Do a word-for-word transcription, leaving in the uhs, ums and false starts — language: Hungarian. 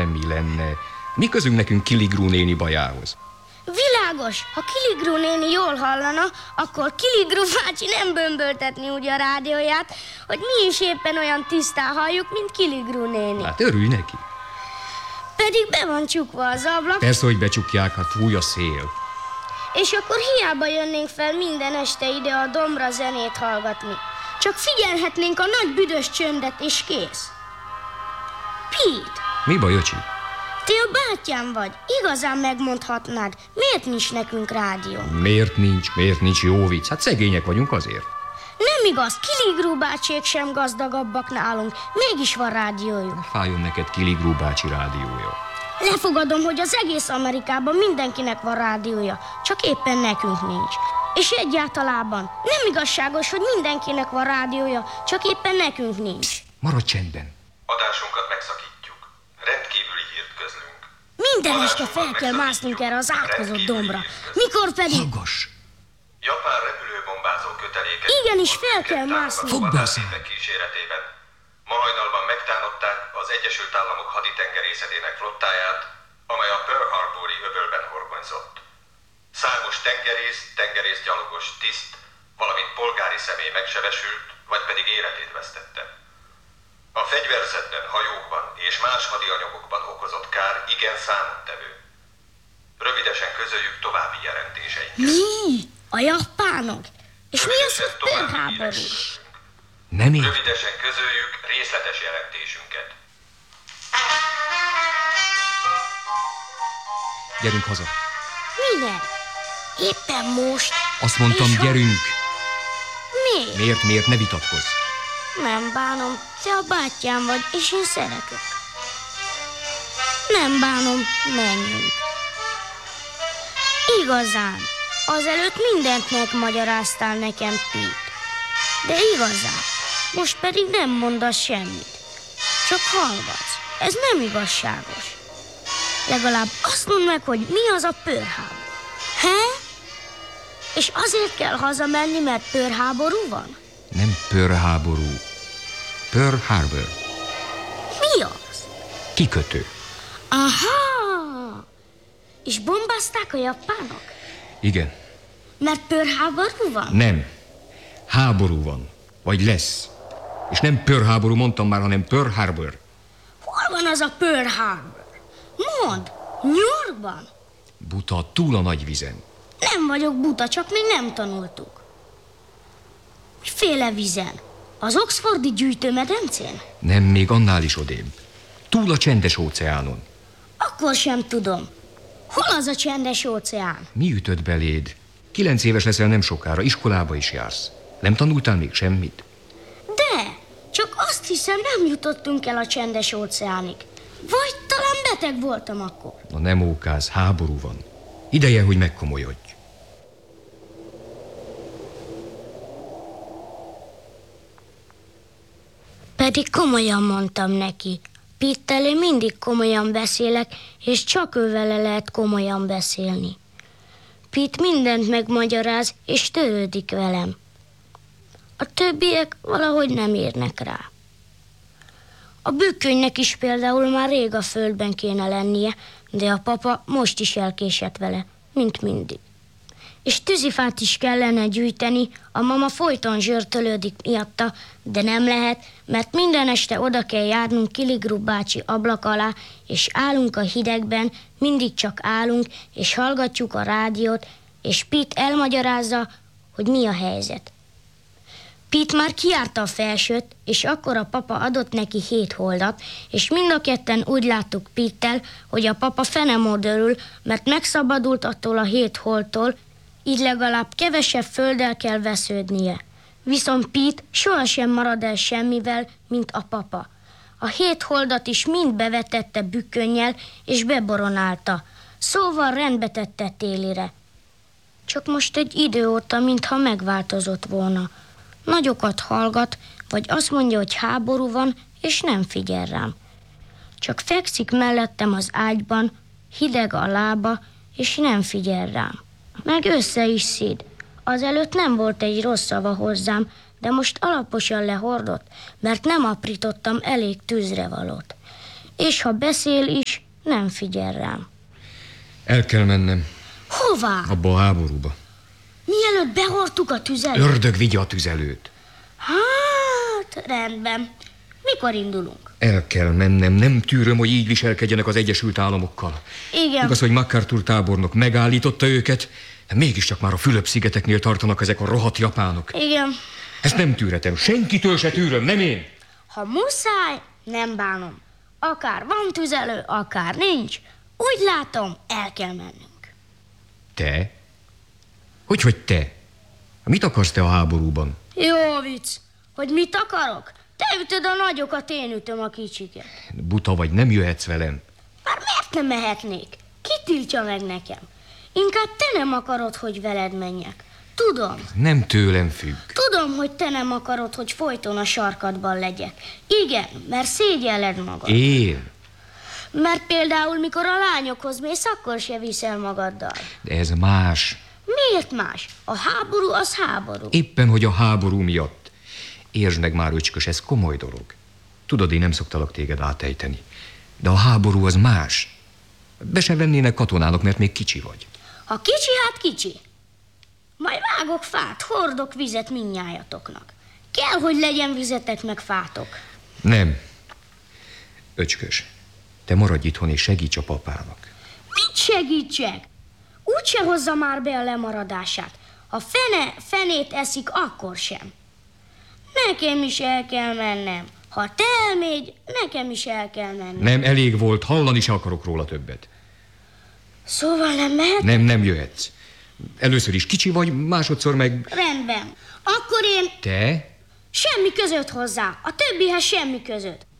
velem mi lenne? Mi közünk nekünk Kiligrú néni bajához? Világos, ha Kiligrú néni jól hallana, akkor Kiligrú bácsi nem bömböltetni úgy a rádióját, hogy mi is éppen olyan tisztán halljuk, mint Kiligrú néni. Hát örülj neki. Pedig be van csukva az ablak. Persze, hogy becsukják, hát fúj a szél. És akkor hiába jönnénk fel minden este ide a dombra zenét hallgatni. Csak figyelhetnénk a nagy büdös csöndet, és kész. Pete! Mi baj, öcsi? Te a bátyám vagy, igazán megmondhatnád, miért nincs nekünk rádió? Miért nincs, miért nincs, jó vicc? Hát szegények vagyunk azért. Nem igaz, Kiligrú bácsiék sem gazdagabbak nálunk, mégis van rádiójuk. Fájjon neked Kiligrú bácsi rádiója. Lefogadom, hogy az egész Amerikában mindenkinek van rádiója, csak éppen nekünk nincs. És egyáltalában nem igazságos, hogy mindenkinek van rádiója, csak éppen nekünk nincs. Maradj csendben. Adásunkat megszakítjuk. Rendkívüli hírt közlünk. Minden este fel kell másznunk erre az átkozott dombra. Mikor pedig... Hallgass! Japán repülőbombázó kötelékek... Igenis fel kell mászni. Fogd be a szemed. kíséretében. Ma hajnalban megtámadták az Egyesült Államok haditengerészetének flottáját, amely a Pearl Harbori öbölben horgonyzott. Számos tengerész, tengerészgyalogos tiszt, valamint polgári személy megsebesült, vagy pedig életét vesztette. A fegyverzetben, hajókban és más hadianyagokban okozott kár igen számottevő. Rövidesen közöljük további jelentéseinket. Mi? A japánok? És mi az, hogy Pearl Harbor? Nem ér. Rövidesen közöljük részletes jelentésünket. Gyerünk haza. Minek? Éppen most. Azt mondtam, És gyerünk. Ha... Miért? Miért, miért, ne vitatkozz. Nem bánom, te a bátyám vagy, és én szeretlek. Nem bánom, menjünk. Igazán, azelőtt mindent megmagyaráztál nekem, Pete. De igazán, most pedig nem mondasz semmit. Csak hallgatsz. Ez nem igazságos. Legalább azt mondd meg, hogy mi az a Pearl Harbor. He? És azért kell hazamenni, mert Pearl háború van? Nem Pearl háború. Pearl Harbor. Mi az? Kikötő. Aha! És bombázták a japánok? Igen. Mert Pearl háború van? Nem. Háború van. Vagy lesz. És nem Pearl háború mondtam már, hanem Pearl Harbor. Hol van az a Pearl Harbor? Mondd, New Yorkban? Buta, túl a nagy vizen. Nem vagyok buta, csak még nem tanultuk. Miféle vizen? Az Oxfordi gyűjtőmedencén? Nem, még annál is odébb. Túl a csendes óceánon. Akkor sem tudom. Hol az a csendes óceán? Mi ütött beléd? Kilenc éves leszel nem sokára, iskolába is jársz. Nem tanultál még semmit? De, csak azt hiszem, nem jutottunk el a csendes óceánig. Vagy talán beteg voltam akkor. Na nem ókáz, háború van. Ideje, hogy megkomolyodj. Pedig komolyan mondtam neki. Pittel én mindig komolyan beszélek, és csak ő vele lehet komolyan beszélni. Pitt mindent megmagyaráz, és törődik velem. A többiek valahogy nem érnek rá. A bükkönynek is például már rég a földben kéne lennie, de a papa most is elkésett vele, mint mindig. És tűzifát is kellene gyűjteni, a mama folyton zsörtölődik miatta, de nem lehet, mert minden este oda kell járnunk Kiligrú bácsi ablak alá, és állunk a hidegben, mindig csak állunk, és hallgatjuk a rádiót, és Pete elmagyarázza, hogy mi a helyzet. Pete már kijárta a felsőt, és akkor a papa adott neki hét holdat, és mind a ketten úgy láttuk Pete-tel, hogy a papa fenemód örül, mert megszabadult attól a hét holdtól, így legalább kevesebb földdel kell vesződnie. Viszont Pete sohasem marad el semmivel, mint a papa. A hét holdat is mind bevetette bükkönnyel, és beboronálta. Szóval rendbe tette télire. Csak most egy idő óta, mintha megváltozott volna. Nagyokat hallgat, vagy azt mondja, hogy háború van, és nem figyel rám. Csak fekszik mellettem az ágyban, hideg a lába, és nem figyel rám. Meg össze is szid. Azelőtt nem volt egy rossz szava hozzám, de most alaposan lehordott, mert nem aprítottam elég tűzrevalót. És ha beszél is, Nem figyel rám. El kell mennem Hová? abba a háborúba. Mielőtt behordtuk a tüzelőt? Ördög vigye a tüzelőt. Hát, rendben. Mikor indulunk? El kell mennem, nem tűröm, hogy így viselkedjenek az Egyesült Államokkal. Igen. Igaz, hogy MacArthur tábornok megállította őket, de mégiscsak már a Fülöp-szigeteknél tartanak ezek a rohadt japánok. Igen. Ezt nem tűrhetem, senkitől se tűröm, nem én. Ha muszáj, nem bánom. Akár van tüzelő, akár nincs. Úgy látom, el kell mennünk. Te? Hogy, hogy te? Mit akarsz te a háborúban? Jó vicc. Hogy mit akarok? Te ütöd a nagyokat, én ütöm a kicsiket. Buta vagy, nem jöhetsz velem. Már miért nem mehetnék? Ki tiltja meg nekem? Inkább te nem akarod, hogy veled menjek. Tudom. Nem tőlem függ. Tudom, hogy te nem akarod, hogy folyton a sarkadban legyek. Igen, mert szégyelled magad. Én? Mert például, mikor a lányokhoz mész, akkor se viszel magaddal. De ez más. Miért más? A háború az háború. Éppen, hogy a háború miatt. Értsd meg már, öcskös, ez komoly dolog. Tudod, én nem szoktalak téged átejteni. De a háború az más. Be se vennének katonának, mert még kicsi vagy. Ha kicsi, hát kicsi. Majd vágok fát, hordok vizet mindnyájatoknak. Kell, hogy legyen vizetek meg fátok. Nem. Öcskös, te maradj itthon és segíts a papának. Mit segítsek? Úgyse hozza már be a lemaradását. Ha fene fenét eszik, akkor sem. Nekem is el kell mennem. Ha te elmégy, nekem is el kell mennem. Nem elég volt, hallani se akarok róla többet. Szóval nem mehet? Nem, nem jöhetsz. Először is kicsi vagy, másodszor meg... Rendben. Akkor én Te? semmi között hozzá. A többihez semmi között.